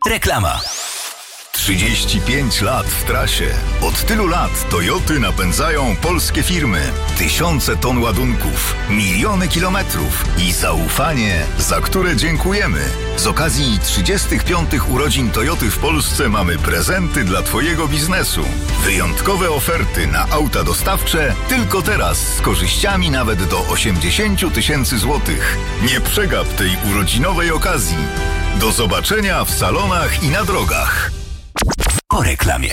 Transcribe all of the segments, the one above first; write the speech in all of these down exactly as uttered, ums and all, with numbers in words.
Reklama. trzydzieści pięć lat w trasie. Od tylu lat Toyoty napędzają polskie firmy. Tysiące ton ładunków, miliony kilometrów i zaufanie, za które dziękujemy. Z okazji trzydziestych piątych urodzin Toyoty w Polsce mamy prezenty dla Twojego biznesu. Wyjątkowe oferty na auta dostawcze tylko teraz z korzyściami nawet do osiemdziesiąt tysięcy złotych. Nie przegap tej urodzinowej okazji. Do zobaczenia w salonach i na drogach. Po reklamie.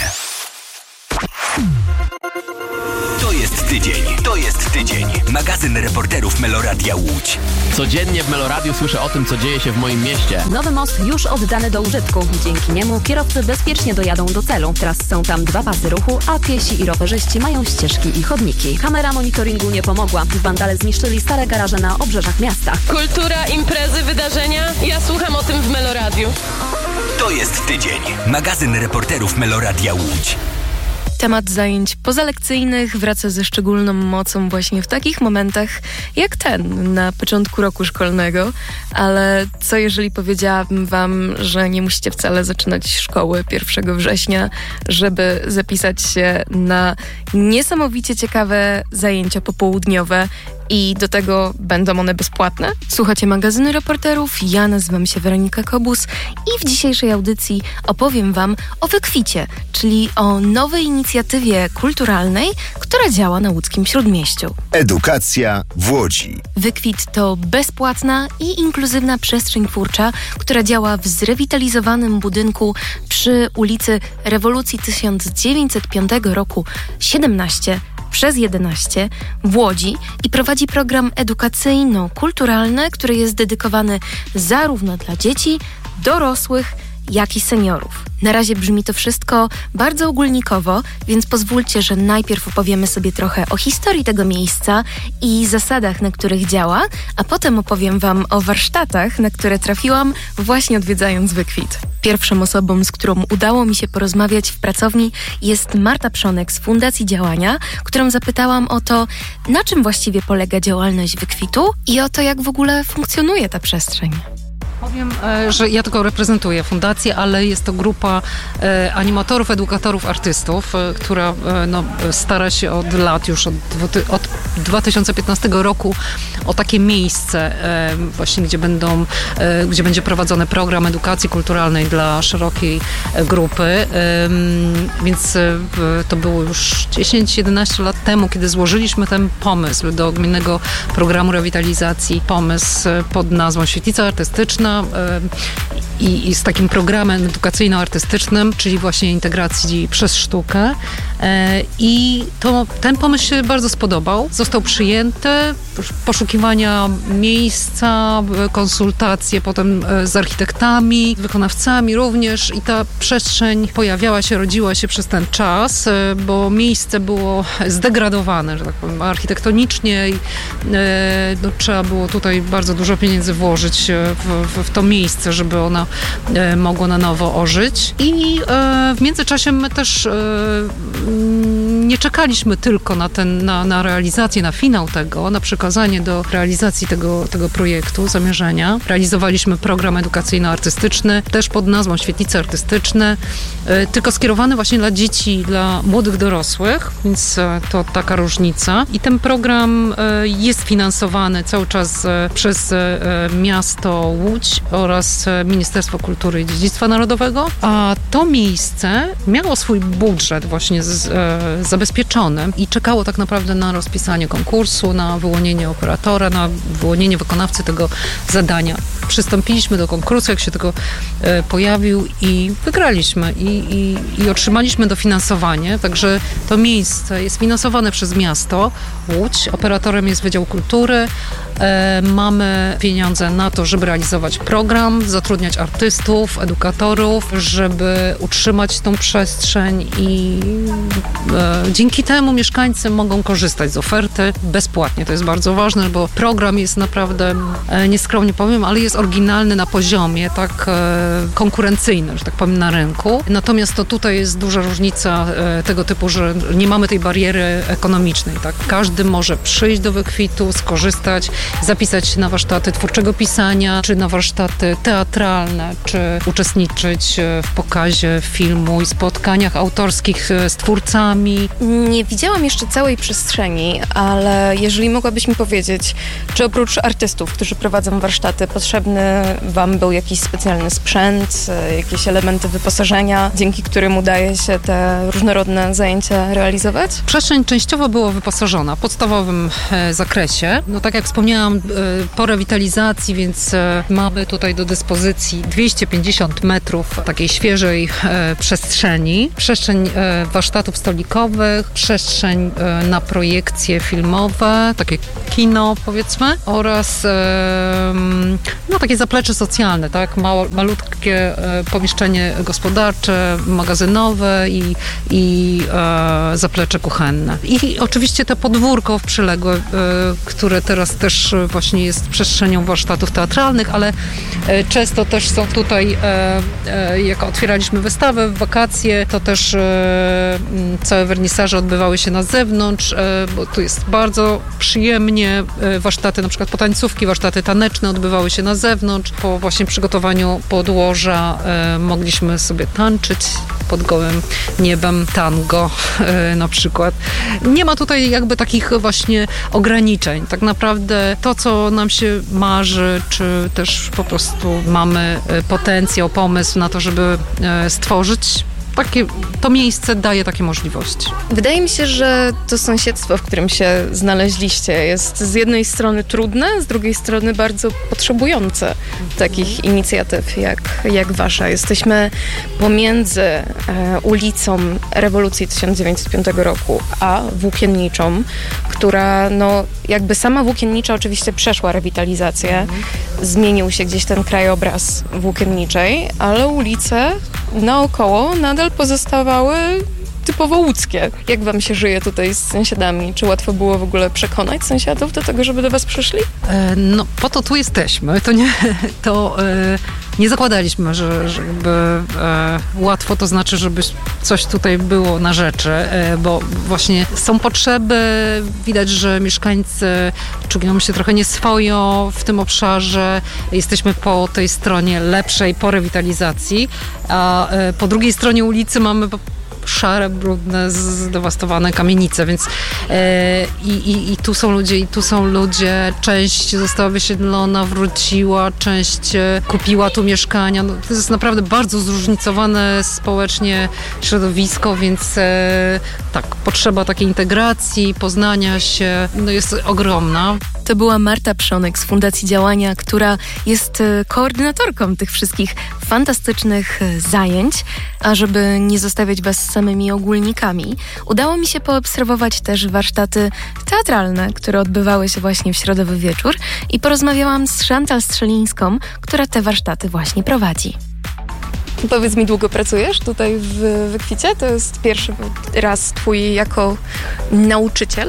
To jest tydzień, to jest tydzień. Magazyn reporterów Meloradia Łódź. Codziennie w Meloradiu słyszę o tym, co dzieje się w moim mieście. Nowy most już oddany do użytku. Dzięki niemu kierowcy bezpiecznie dojadą do celu. Teraz są tam dwa pasy ruchu, a piesi i rowerzyści mają ścieżki i chodniki. Kamera monitoringu nie pomogła. Wandale zniszczyli stare garaże na obrzeżach miasta. Kultura, imprezy, wydarzenia. Ja słucham o tym w Meloradiu. To jest tydzień. Magazyn reporterów Meloradia Łódź. Temat zajęć pozalekcyjnych wraca ze szczególną mocą właśnie w takich momentach jak ten na początku roku szkolnego. Ale co jeżeli powiedziałabym wam, że nie musicie wcale zaczynać szkoły pierwszego września, żeby zapisać się na niesamowicie ciekawe zajęcia popołudniowe i do tego będą one bezpłatne? Słuchacie magazynu reporterów, ja nazywam się Weronika Kobus i w dzisiejszej audycji opowiem wam o Wykwicie, czyli o nowej inicjatywie kulturalnej, która działa na łódzkim Śródmieściu. Edukacja w Łodzi. Wykwit to bezpłatna i inkluzywna przestrzeń twórcza, która działa w zrewitalizowanym budynku przy ulicy Rewolucji tysiąc dziewięćset piątego roku siedemnaście przez jedenaście w Łodzi i prowadzi program edukacyjno-kulturalny, który jest dedykowany zarówno dla dzieci, dorosłych, jak i seniorów. Na razie brzmi to wszystko bardzo ogólnikowo, więc pozwólcie, że najpierw opowiemy sobie trochę o historii tego miejsca i zasadach, na których działa, a potem opowiem wam o warsztatach, na które trafiłam właśnie odwiedzając Wykwit. Pierwszą osobą, z którą udało mi się porozmawiać w pracowni, jest Marta Przonek z Fundacji Działania, którą zapytałam o to, na czym właściwie polega działalność Wykwitu i o to, jak w ogóle funkcjonuje ta przestrzeń. Powiem, że ja tylko reprezentuję fundację, ale jest to grupa animatorów, edukatorów, artystów, która no, stara się od lat, już od, od dwa tysiące piętnastego roku o takie miejsce właśnie, gdzie będą, gdzie będzie prowadzony program edukacji kulturalnej dla szerokiej grupy. Więc to było już dziesięć jedenaście lat temu, kiedy złożyliśmy ten pomysł do gminnego programu rewitalizacji, pomysł pod nazwą Świetlica Artystyczna, I, i z takim programem edukacyjno-artystycznym, czyli właśnie integracji przez sztukę. I to, ten pomysł się bardzo spodobał. Został przyjęty, poszukiwania miejsca, konsultacje potem z architektami, wykonawcami również i ta przestrzeń pojawiała się, rodziła się przez ten czas, bo miejsce było zdegradowane, że tak powiem, architektonicznie i no, trzeba było tutaj bardzo dużo pieniędzy włożyć w, w, w to miejsce, żeby ono mogło na nowo ożyć. I w międzyczasie my też nie czekaliśmy tylko na, ten, na, na realizację, na finał tego, na przekazanie do realizacji tego, tego projektu, zamierzenia. Realizowaliśmy program edukacyjno-artystyczny, też pod nazwą Świetlice Artystyczne, tylko skierowany właśnie dla dzieci i dla młodych dorosłych, więc to taka różnica. I ten program jest finansowany cały czas przez miasto Łódź oraz Ministerstwo Kultury i Dziedzictwa Narodowego, a to miejsce miało swój budżet właśnie z, e, zabezpieczony i czekało tak naprawdę na rozpisanie konkursu, na wyłonienie operatora, na wyłonienie wykonawcy tego zadania. Przystąpiliśmy do konkursu, jak się tego e, pojawił i wygraliśmy i, i, i otrzymaliśmy dofinansowanie, także to miejsce jest finansowane przez miasto Łódź, operatorem jest Wydział Kultury, e, mamy pieniądze na to, żeby realizować program, zatrudniać artystów, edukatorów, żeby utrzymać tą przestrzeń i e, dzięki Dzięki temu mieszkańcy mogą korzystać z oferty bezpłatnie. To jest bardzo ważne, bo program jest naprawdę, nieskromnie powiem, ale jest oryginalny na poziomie tak konkurencyjnym, że tak powiem, na rynku. Natomiast to tutaj jest duża różnica tego typu, że nie mamy tej bariery ekonomicznej. Tak? Każdy może przyjść do wykwitu, skorzystać, zapisać się na warsztaty twórczego pisania, czy na warsztaty teatralne, czy uczestniczyć w pokazie filmu i spotkaniach autorskich z twórcami. Nie widziałam jeszcze całej przestrzeni, ale jeżeli mogłabyś mi powiedzieć, czy oprócz artystów, którzy prowadzą warsztaty, potrzebny wam był jakiś specjalny sprzęt, jakieś elementy wyposażenia, dzięki którym udaje się te różnorodne zajęcia realizować? Przestrzeń częściowo była wyposażona w podstawowym e, zakresie. No tak jak wspomniałam, e, po rewitalizacji, więc e, mamy tutaj do dyspozycji dwieście pięćdziesiąt metrów takiej świeżej e, przestrzeni. Przestrzeń e, warsztatów stolikowych, przestrzeń e, na projekcje filmowe, takie kino powiedzmy, oraz e, no takie zaplecze socjalne, tak? Mało, malutkie e, pomieszczenie gospodarcze, magazynowe i, i e, zaplecze kuchenne. I oczywiście to podwórko przyległe, e, które teraz też właśnie jest przestrzenią warsztatów teatralnych, ale e, często też są tutaj, e, e, jak otwieraliśmy wystawę w wakacje, to też e, całe wernisaże odbywały się na zewnątrz, e, bo tu jest bardzo przyjemnie. E, warsztaty, na przykład potańcówki, warsztaty taneczne odbywały się na zewnątrz. Po właśnie przygotowaniu podłoża e, mogliśmy sobie tańczyć pod gołym niebem, tango e, na przykład. Nie ma tutaj jakby takich właśnie ograniczeń. Tak naprawdę to, co nam się marzy, czy też po prostu mamy potencjał, pomysł na to, żeby e, stworzyć takie, to miejsce daje takie możliwości. Wydaje mi się, że to sąsiedztwo, w którym się znaleźliście, jest z jednej strony trudne, z drugiej strony bardzo potrzebujące takich inicjatyw jak, jak wasza. Jesteśmy pomiędzy e, ulicą Rewolucji tysiąc dziewięćset piątego roku a Włókienniczą, która no jakby sama Włókiennicza oczywiście przeszła rewitalizację, mhm. zmienił się gdzieś ten krajobraz Włókienniczej, ale ulice naokoło nadal pozostawały typowo łódzkie. Jak wam się żyje tutaj z sąsiadami? Czy łatwo było w ogóle przekonać sąsiadów do tego, żeby do was przyszli? E, no, po to tu jesteśmy. To nie, to, e, nie zakładaliśmy, że, że jakby, e, łatwo to znaczy, żeby coś tutaj było na rzeczy, e, bo właśnie są potrzeby. Widać, że mieszkańcy czują się trochę nieswojo w tym obszarze. Jesteśmy po tej stronie lepszej, po rewitalizacji, a e, po drugiej stronie ulicy mamy szare, brudne, zdewastowane kamienice, więc e, i, i tu są ludzie, i tu są ludzie, część została wysiedlona, wróciła, część e, kupiła tu mieszkania. No, to jest naprawdę bardzo zróżnicowane społecznie środowisko, więc e, tak, potrzeba takiej integracji, poznania się, no jest ogromna. To była Marta Przonek z Fundacji Działania, która jest koordynatorką tych wszystkich fantastycznych zajęć. A żeby nie zostawiać was samymi ogólnikami, udało mi się poobserwować też warsztaty teatralne, które odbywały się właśnie w środowy wieczór i porozmawiałam z Chantal Strzelińską, która te warsztaty właśnie prowadzi. Powiedz mi, długo pracujesz tutaj w Wykwicie? To jest pierwszy raz twój jako nauczyciel?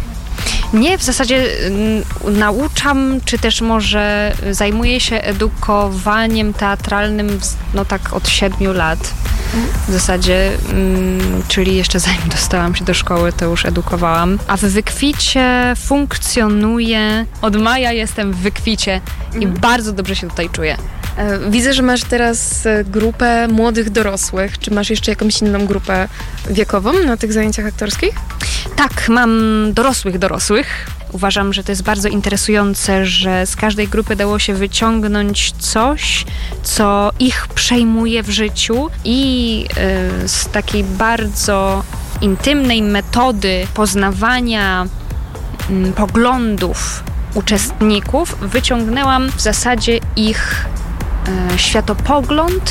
Nie, w zasadzie n- nauczam, czy też może zajmuję się edukowaniem teatralnym no tak od siedmiu lat. W zasadzie, mm, czyli jeszcze zanim dostałam się do szkoły, to już edukowałam. A w Wykwicie funkcjonuję, od maja jestem w Wykwicie i mm. bardzo dobrze się tutaj czuję. Widzę, że masz teraz grupę młodych dorosłych. Czy masz jeszcze jakąś inną grupę wiekową na tych zajęciach aktorskich? Tak, mam dorosłych dorosłych. Uważam, że to jest bardzo interesujące, że z każdej grupy dało się wyciągnąć coś, co ich przejmuje w życiu i yy, z takiej bardzo intymnej metody poznawania yy, poglądów uczestników wyciągnęłam w zasadzie ich yy, światopogląd,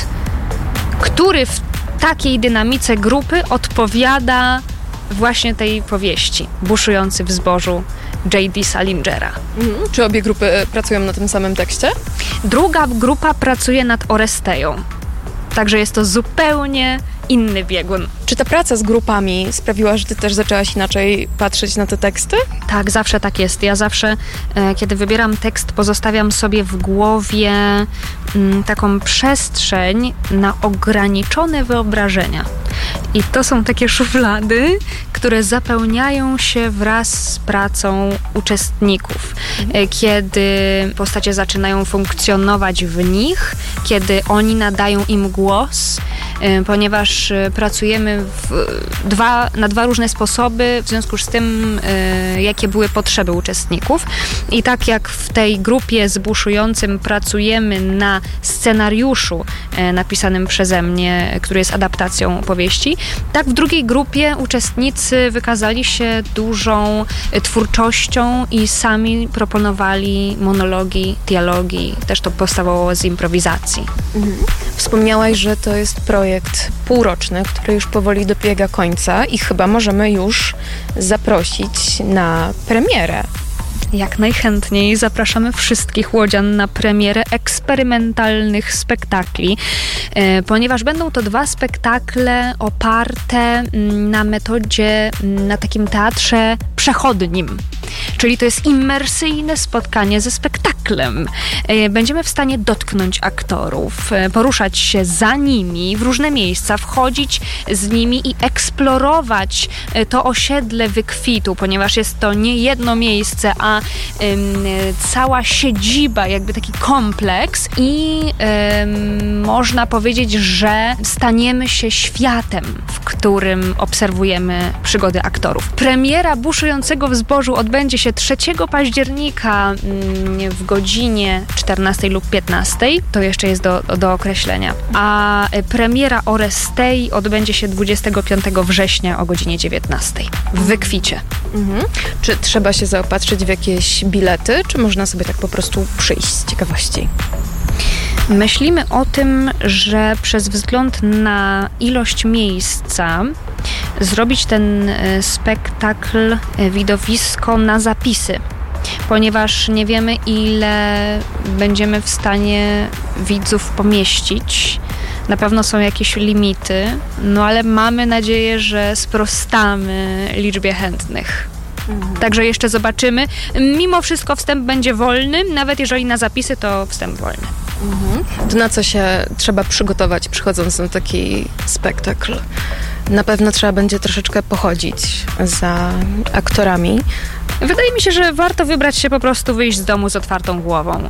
który w takiej dynamice grupy odpowiada właśnie tej powieści Buszujący w zbożu J D Salingera. Mhm. Czy obie grupy pracują na tym samym tekście? Druga grupa pracuje nad Oresteją. Także jest to zupełnie inny biegun. Czy ta praca z grupami sprawiła, że ty też zaczęłaś inaczej patrzeć na te teksty? Tak, zawsze tak jest. Ja zawsze, e, kiedy wybieram tekst, pozostawiam sobie w głowie m, taką przestrzeń na ograniczone wyobrażenia. I to są takie szuflady, które zapełniają się wraz z pracą uczestników. E, kiedy postacie zaczynają funkcjonować w nich, kiedy oni nadają im głos, e, ponieważ e, pracujemy w dwa, na dwa różne sposoby, w związku z tym, e, jakie były potrzeby uczestników. I tak jak w tej grupie z Buszującym pracujemy na scenariuszu e, napisanym przeze mnie, który jest adaptacją powieści, tak w drugiej grupie uczestnicy wykazali się dużą e, twórczością i sami proponowali monologi, dialogi, też to powstawało z improwizacji. Mhm. Wspomniałaś, że to jest projekt półroczny, który już powoli dobiega końca i chyba możemy już zaprosić na premierę. Jak najchętniej zapraszamy wszystkich łodzian na premierę eksperymentalnych spektakli, e, ponieważ będą to dwa spektakle oparte na metodzie, na takim teatrze przechodnim. Czyli to jest imersyjne spotkanie ze spektaklem. E, będziemy w stanie dotknąć aktorów, e, poruszać się za nimi w różne miejsca, wchodzić z nimi i eksplorować e, to osiedle wykwitu, ponieważ jest to nie jedno miejsce, a cała siedziba, jakby taki kompleks i ym, można powiedzieć, że staniemy się światem, w którym obserwujemy przygody aktorów. Premiera Buszującego w Zbożu odbędzie się trzeciego października ym, w godzinie czternastej lub piętnastej. To jeszcze jest do, do określenia. A premiera Orestei odbędzie się dwudziestego piątego września o godzinie dziewiętnastej w Wykwicie. Mhm. Czy trzeba się zaopatrzyć w jakieś bilety, czy można sobie tak po prostu przyjść z ciekawości? Myślimy o tym, że przez wzgląd na ilość miejsca zrobić ten spektakl, widowisko na zapisy, ponieważ nie wiemy, ile będziemy w stanie widzów pomieścić. Na pewno są jakieś limity, no ale mamy nadzieję, że sprostamy liczbie chętnych. Mhm. Także jeszcze zobaczymy. Mimo wszystko wstęp będzie wolny, nawet jeżeli na zapisy, to wstęp wolny. Mhm. To na co się trzeba przygotować, przychodząc na taki spektakl? Na pewno trzeba będzie troszeczkę pochodzić za aktorami. Wydaje mi się, że warto wybrać się, po prostu wyjść z domu z otwartą głową.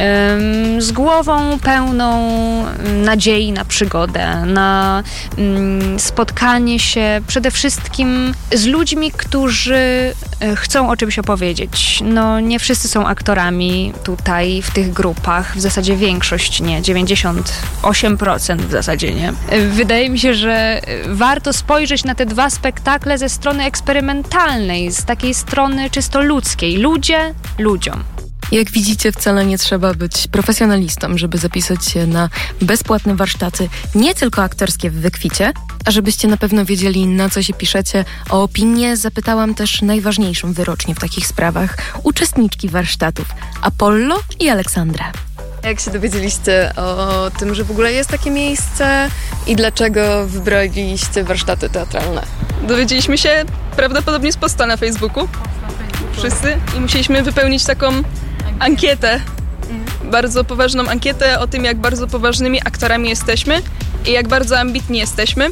Ym, z głową pełną nadziei na przygodę, na ym, spotkanie się przede wszystkim z ludźmi, którzy chcą o czymś opowiedzieć. No, nie wszyscy są aktorami tutaj w tych grupach, w zasadzie większość nie, dziewięćdziesiąt osiem procent w zasadzie nie. Wydaje mi się, że warto spojrzeć na te dwa spektakle ze strony eksperymentalnej, z takiej strony czysto ludzkiej. Ludzie ludziom. Jak widzicie, wcale nie trzeba być profesjonalistą, żeby zapisać się na bezpłatne warsztaty, nie tylko aktorskie w Wykwicie. A żebyście na pewno wiedzieli, na co się piszecie, o opinię zapytałam też najważniejszą wyrocznie w takich sprawach uczestniczki warsztatów Apollo i Aleksandra. Jak się dowiedzieliście o tym, że w ogóle jest takie miejsce i dlaczego wybraliście warsztaty teatralne? Dowiedzieliśmy się prawdopodobnie z posta na Facebooku. Wszyscy. I musieliśmy wypełnić taką ankietę. Bardzo poważną ankietę o tym, jak bardzo poważnymi aktorami jesteśmy i jak bardzo ambitni jesteśmy.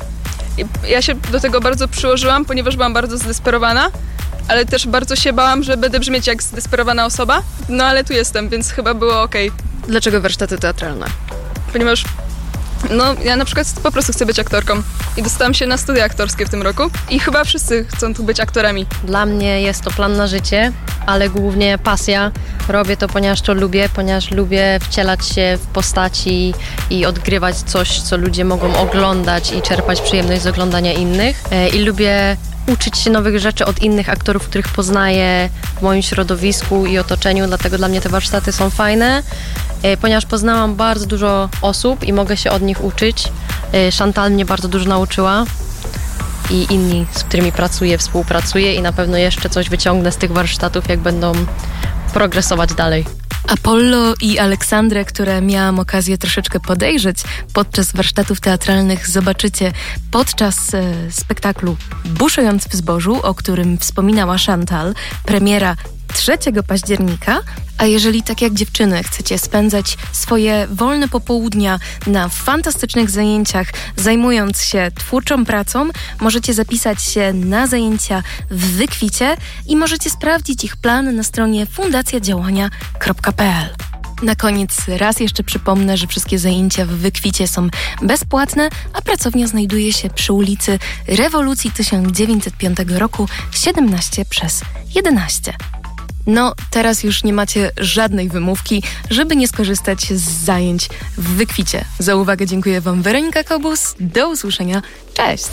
I ja się do tego bardzo przyłożyłam, ponieważ byłam bardzo zdesperowana, ale też bardzo się bałam, że będę brzmieć jak zdesperowana osoba. No ale tu jestem, więc chyba było okej. Dlaczego warsztaty teatralne? Ponieważ no, ja na przykład po prostu chcę być aktorką i dostałam się na studia aktorskie w tym roku i chyba wszyscy chcą tu być aktorami. Dla mnie jest to plan na życie, ale głównie pasja. Robię to, ponieważ to lubię, ponieważ lubię wcielać się w postaci i odgrywać coś, co ludzie mogą oglądać i czerpać przyjemność z oglądania innych. I lubię uczyć się nowych rzeczy od innych aktorów, których poznaję w moim środowisku i otoczeniu, dlatego dla mnie te warsztaty są fajne, ponieważ poznałam bardzo dużo osób i mogę się od nich uczyć. Chantal mnie bardzo dużo nauczyła i inni, z którymi pracuję, współpracuję i na pewno jeszcze coś wyciągnę z tych warsztatów, jak będą progresować dalej. Apollo i Aleksandrę, które miałam okazję troszeczkę podejrzeć podczas warsztatów teatralnych, zobaczycie podczas e, spektaklu Buszując w zbożu, o którym wspominała Chantal, premiera trzeciego października, a jeżeli tak jak dziewczyny chcecie spędzać swoje wolne popołudnia na fantastycznych zajęciach, zajmując się twórczą pracą, możecie zapisać się na zajęcia w Wykwicie i możecie sprawdzić ich plan na stronie fundacja działania kropka p l. Na koniec raz jeszcze przypomnę, że wszystkie zajęcia w Wykwicie są bezpłatne, a pracownia znajduje się przy ulicy Rewolucji tysiąc dziewięćset piątego roku siedemnaście przez jedenaście. No, teraz już nie macie żadnej wymówki, żeby nie skorzystać z zajęć w Wykwicie. Za uwagę dziękuję Wam Weronika Kobus. Do usłyszenia. Cześć!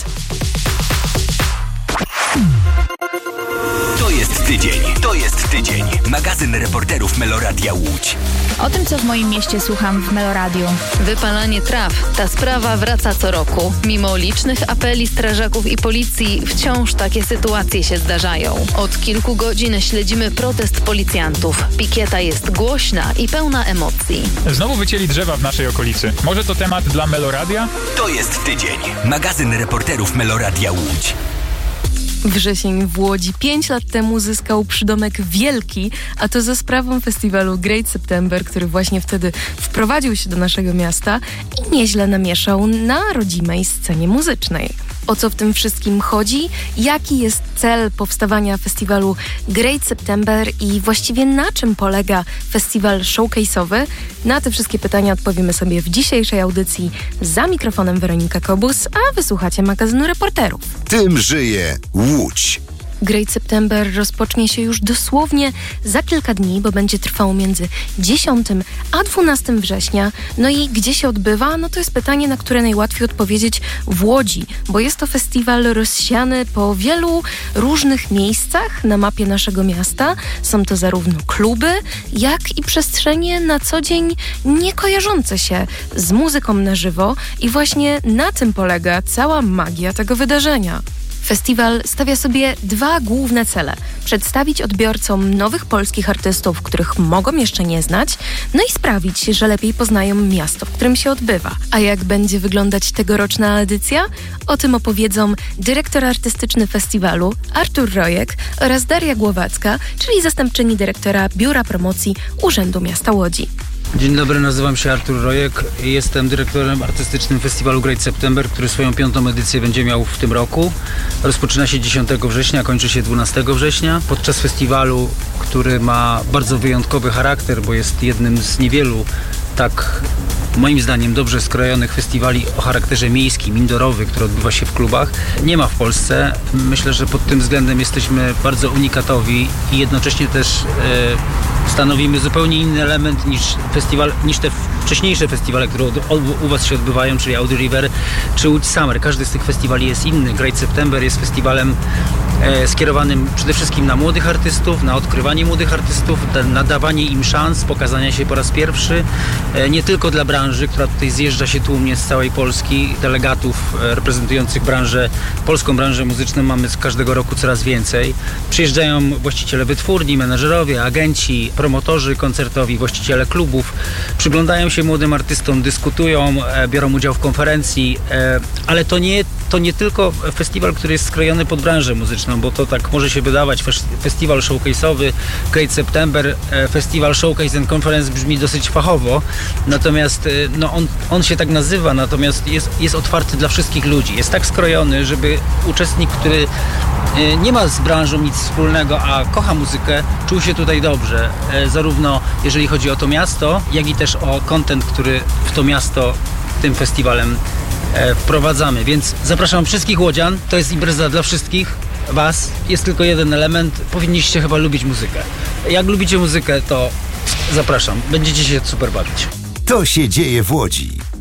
To jest tydzień, to jest tydzień. Magazyn reporterów Meloradia Łódź. O tym, co w moim mieście słucham w Meloradiu. Wypalanie traw. Ta sprawa wraca co roku. Mimo licznych apeli strażaków i policji, wciąż takie sytuacje się zdarzają. Od kilku godzin śledzimy protest policjantów. Pikieta jest głośna i pełna emocji. Znowu wycięli drzewa w naszej okolicy. Może to temat dla Meloradia? To jest tydzień. Magazyn reporterów Meloradia Łódź. Wrzesień w Łodzi pięć lat temu zyskał przydomek wielki, a to za sprawą festiwalu Great September, który właśnie wtedy wprowadził się do naszego miasta i nieźle namieszał na rodzimej scenie muzycznej. O co w tym wszystkim chodzi? Jaki jest cel powstawania festiwalu Great September i właściwie na czym polega festiwal showcase'owy? Na te wszystkie pytania odpowiemy sobie w dzisiejszej audycji. Za mikrofonem Weronika Kobus, a wysłuchacie magazynu reporterów. Tym żyje Łódź. Great September rozpocznie się już dosłownie za kilka dni, bo będzie trwał między dziesiątego a dwunastego września. No i gdzie się odbywa? No to jest pytanie, na które najłatwiej odpowiedzieć w Łodzi, bo jest to festiwal rozsiany po wielu różnych miejscach na mapie naszego miasta. Są to zarówno kluby, jak i przestrzenie na co dzień nie kojarzące się z muzyką na żywo i właśnie na tym polega cała magia tego wydarzenia. Festiwal stawia sobie dwa główne cele. Przedstawić odbiorcom nowych polskich artystów, których mogą jeszcze nie znać, no i sprawić, że lepiej poznają miasto, w którym się odbywa. A jak będzie wyglądać tegoroczna edycja? O tym opowiedzą dyrektor artystyczny festiwalu Artur Rojek oraz Daria Głowacka, czyli zastępczyni dyrektora Biura Promocji Urzędu Miasta Łodzi. Dzień dobry, nazywam się Artur Rojek i jestem dyrektorem artystycznym festiwalu Great September, który swoją piątą edycję będzie miał w tym roku. Rozpoczyna się dziesiątego września, kończy się dwunastego września. Podczas festiwalu, który ma bardzo wyjątkowy charakter, bo jest jednym z niewielu tak moim zdaniem dobrze skrojonych festiwali o charakterze miejskim, indorowy, który odbywa się w klubach, nie ma w Polsce. Myślę, że pod tym względem jesteśmy bardzo unikatowi i jednocześnie też e, stanowimy zupełnie inny element niż festiwal, niż te wcześniejsze festiwale, które u Was się odbywają, czyli Audi River czy Łódź Summer. Każdy z tych festiwali jest inny. Great September jest festiwalem e, skierowanym przede wszystkim na młodych artystów, na odkrywanie młodych artystów, na dawanie im szans pokazania się po raz pierwszy, e, nie tylko dla branży, która tutaj zjeżdża się tłumnie z całej Polski, delegatów e, reprezentujących branżę, polską branżę muzyczną mamy z każdego roku coraz więcej. Przyjeżdżają właściciele wytwórni, menedżerowie, agenci, promotorzy koncertowi, właściciele klubów, przyglądają się młodym artystom, dyskutują, e, biorą udział w konferencji, e, ale to nie, to nie tylko festiwal, który jest skrojony pod branżę muzyczną, bo to tak może się wydawać, festiwal showcase'owy, Great September, e, festiwal Showcase and Conference brzmi dosyć fachowo, natomiast e, no on, on się tak nazywa, natomiast jest, jest otwarty dla wszystkich ludzi, jest tak skrojony, żeby uczestnik, który e, nie ma z branżą nic wspólnego, a kocha muzykę, czuł się tutaj dobrze, e, zarówno jeżeli chodzi o to miasto, jak i też o content, który w to miasto tym festiwalem e, wprowadzamy. Więc zapraszam wszystkich łodzian. To jest impreza dla wszystkich Was. Jest tylko jeden element. Powinniście chyba lubić muzykę. Jak lubicie muzykę, to zapraszam. Będziecie się super bawić. To się dzieje w Łodzi.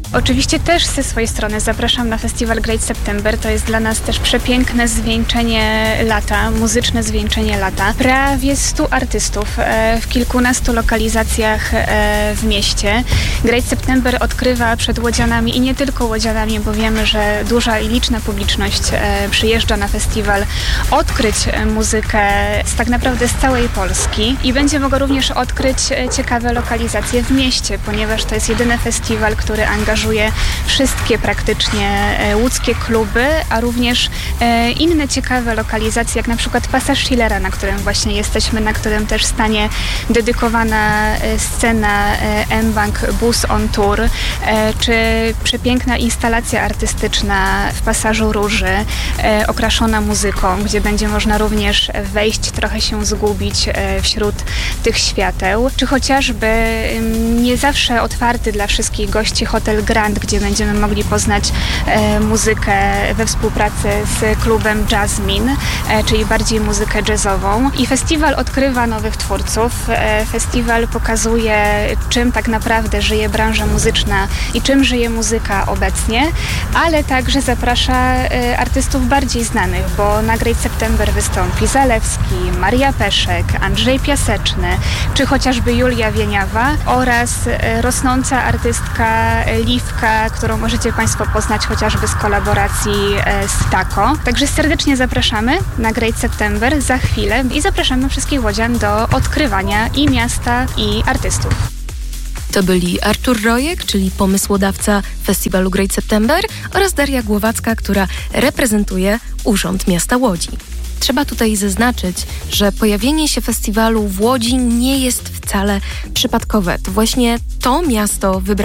Oczywiście też ze swojej strony zapraszam na festiwal Great September. To jest dla nas też przepiękne zwieńczenie lata, muzyczne zwieńczenie lata. Prawie stu artystów e, w kilkunastu lokalizacjach e, w mieście. Great September odkrywa przed Łodzianami i nie tylko Łodzianami, bo wiemy, że duża i liczna publiczność e, przyjeżdża na festiwal odkryć e, muzykę z, tak naprawdę z całej Polski i będzie mogła również odkryć e, ciekawe lokalizacje w mieście, ponieważ to jest jedyny festiwal, który angażuje wszystkie praktycznie e, łódzkie kluby, a również e, inne ciekawe lokalizacje, jak na przykład Pasaż Schillera, na którym właśnie jesteśmy, na którym też stanie dedykowana e, scena e, M-Bank Bus on Tour, e, czy przepiękna instalacja artystyczna w Pasażu Róży, e, okraszona muzyką, gdzie będzie można również wejść, trochę się zgubić e, wśród tych świateł, czy chociażby e, nie zawsze otwarty dla wszystkich gości hotel Grand, gdzie będziemy mogli poznać e, muzykę we współpracy z klubem Jasmine, e, czyli bardziej muzykę jazzową. I festiwal odkrywa nowych twórców. E, festiwal pokazuje, czym tak naprawdę żyje branża muzyczna i czym żyje muzyka obecnie, ale także zaprasza e, artystów bardziej znanych, bo na Great September wystąpi Zalewski, Maria Peszek, Andrzej Piaseczny, czy chociażby Julia Wieniawa oraz e, rosnąca artystka Liwka, którą możecie Państwo poznać chociażby z kolaboracji z Taco. Także serdecznie zapraszamy na Great September za chwilę i zapraszamy wszystkich łodzian do odkrywania i miasta, i artystów. To byli Artur Rojek, czyli pomysłodawca festiwalu Great September, oraz Daria Głowacka, która reprezentuje Urząd Miasta Łodzi. Trzeba tutaj zaznaczyć, że pojawienie się festiwalu w Łodzi nie jest wcale przypadkowe. To właśnie to miasto wybrało